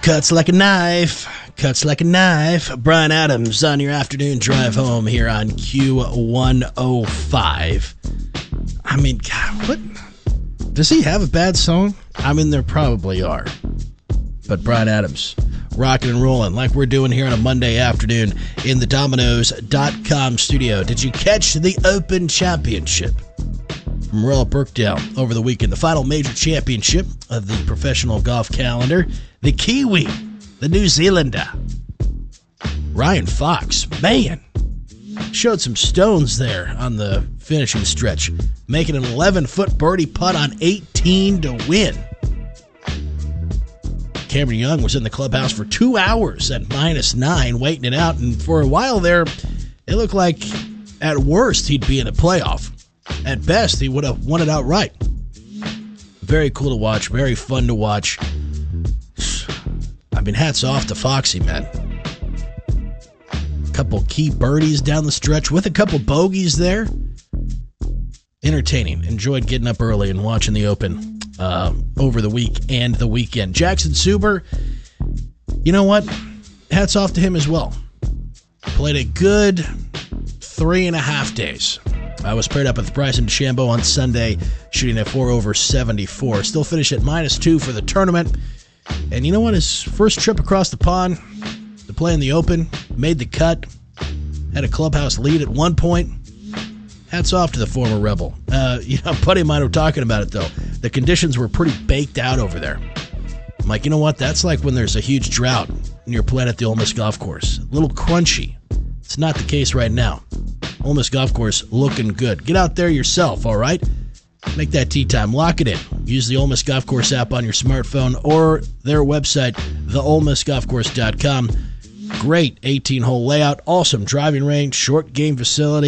Cuts like a knife. Cuts like a knife. Brian Adams on your afternoon drive home here on Q105. I mean, God, what? Does he have a bad song? I mean, there probably are. But Brian Adams, rocking and rolling like we're doing here on a Monday afternoon in the Domino's.com studio. Did you catch the Open Championship from Royal Birkdale over the weekend? The final major championship of the professional golf calendar. The Kiwi, the New Zealander, Ryan Fox, man, showed some stones there on the finishing stretch, making an 11-foot birdie putt on 18 to win. Cameron Young was in the clubhouse for 2 hours at -9, waiting it out, and for a while there, it looked like at worst he'd be in a playoff. At best, he would have won it outright. Very cool to watch, very fun to watch. I mean, hats off to Foxy, man. A couple key birdies down the stretch with a couple bogeys there. Entertaining. Enjoyed getting up early and watching the Open over the week and the weekend. Jackson Suber, you know what? Hats off to him as well. Played a good 3.5 days. I was paired up with Bryson DeChambeau on Sunday, shooting at 4 over 74. Still finished at -2 for the tournament. And you know what? His first trip across the pond to play in the Open, made the cut, had a clubhouse lead at one point. Hats off to the former Rebel. A buddy of mine were talking about it, though. The conditions were pretty baked out over there. I'm like, you know what? That's like when there's a huge drought and you're playing at the Ole Miss Golf Course. A little crunchy. It's not the case right now. Ole Miss Golf Course looking good. Get out there yourself, all right? Make that tee time. Lock it in. Use the Ole Miss Golf Course app on your smartphone or their website, theolemissgolfcourse.com. Great 18-hole layout. Awesome driving range, short game facility.